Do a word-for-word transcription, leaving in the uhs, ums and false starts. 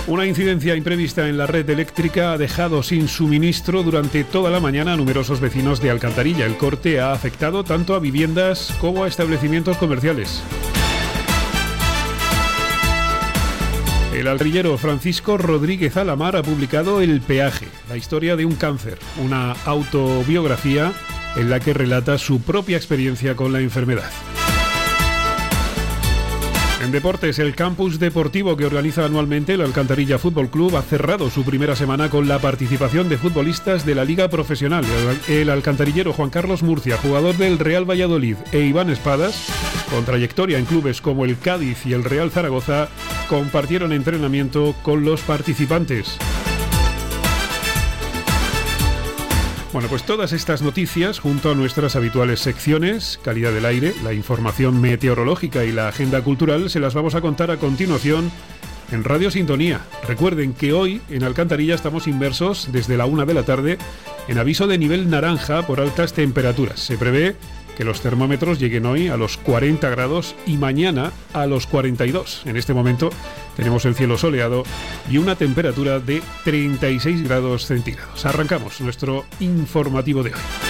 Una incidencia imprevista en la red eléctrica ha dejado sin suministro durante toda la mañana a numerosos vecinos de Alcantarilla. El corte ha afectado tanto a viviendas como a establecimientos comerciales. El alcaldirero Francisco Rodríguez Alamar ha publicado El peaje, la historia de un cáncer, una autobiografía en la que relata su propia experiencia con la enfermedad. En deportes, el campus deportivo que organiza anualmente el Alcantarilla Fútbol Club ha cerrado su primera semana con la participación de futbolistas de la Liga Profesional. El alcantarillero Juan Carlos Murcia, jugador del Real Valladolid, e Iván Espadas, con trayectoria en clubes como el Cádiz y el Real Zaragoza, compartieron entrenamiento con los participantes. Bueno, pues todas estas noticias, junto a nuestras habituales secciones, calidad del aire, la información meteorológica y la agenda cultural, se las vamos a contar a continuación en Radio Sintonía. Recuerden que hoy en Alcantarilla estamos inmersos desde la una de la tarde en aviso de nivel naranja por altas temperaturas. Se prevé que los termómetros lleguen hoy a los cuarenta grados y mañana a los cuarenta y dos. En este momento tenemos el cielo soleado y una temperatura de treinta y seis grados centígrados. Arrancamos nuestro informativo de hoy.